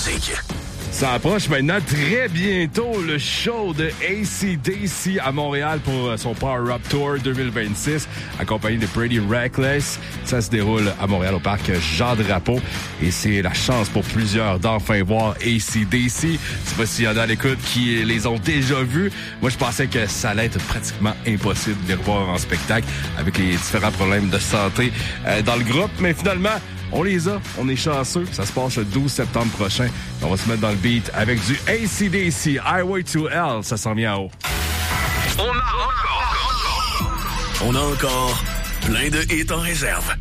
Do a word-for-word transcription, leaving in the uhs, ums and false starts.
musique. Ça approche maintenant très bientôt le show de A C D C à Montréal pour son Power Up Tour deux mille vingt-six, accompagné de Pretty Reckless. Ça se déroule à Montréal au parc Jean-Drapeau et c'est la chance pour plusieurs d'enfin voir A C D C. Je sais pas s'il y en a à l'écoute qui les ont déjà vus. Moi, je pensais que ça allait être pratiquement impossible de les revoir en spectacle avec les différents problèmes de santé euh, dans le groupe, mais finalement, on les a, on est chanceux. Ça se passe le douze septembre prochain. On va se mettre dans le beat avec du A C D C, Highway to Hell. Ça s'en vient en haut. On a encore, on a encore plein de hits en réserve.